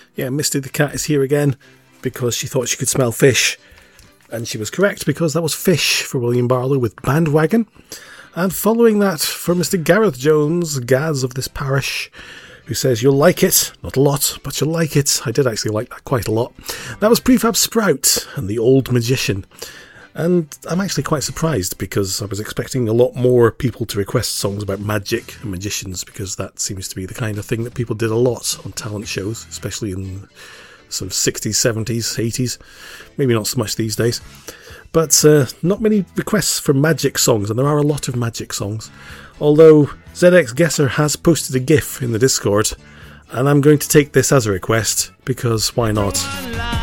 Yeah, Misty the Cat is here again because she thought she could smell fish. And she was correct because that was Fish for William Barlow with Bandwagon. And following that for Mr. Gareth Jones, Gaz of this parish, who says you'll like it. Not a lot, but you'll like it. I did actually like that quite a lot. That was Prefab Sprout and The Old Magician. And I'm actually quite surprised because I was expecting a lot more people to request songs about magic and magicians, because that seems to be the kind of thing that people did a lot on talent shows, especially in sort of 60s, 70s, 80s. Maybe not so much these days. But not many requests for magic songs, and there are a lot of magic songs. Although ZX Guesser has posted a GIF in the Discord, and I'm going to take this as a request, because why not?